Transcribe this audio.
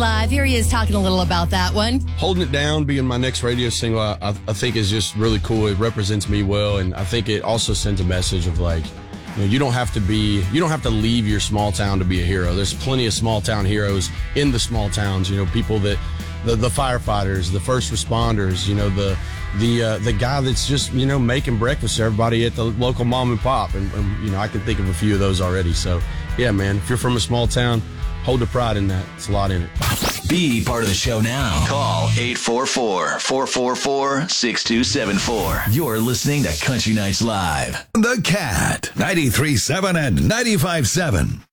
Live. Here he is talking a little about that one. Holding It Down being my next radio single, I think is just really cool. It represents me well, and I think it also sends a message of like, you don't have to leave your small town to be a hero. There's plenty of small town heroes in the small towns. People that the firefighters, the first responders. The guy that's just making breakfast for everybody at the local mom and pop, and I can think of a few of those already. So yeah, man, if you're from a small town, hold the pride in that. It's a lot in it. Be part of the show now. Call 844-444-6274. You're listening to Country Nights Live. The Cat, 93.7 and 95.7.